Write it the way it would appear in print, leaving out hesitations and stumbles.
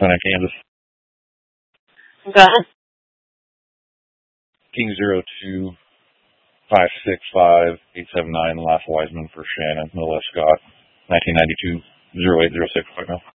Finance, Kansas. Okay. King 02565-879, last Wiseman for Shannon, Miller Scott, 1992-0806 right now.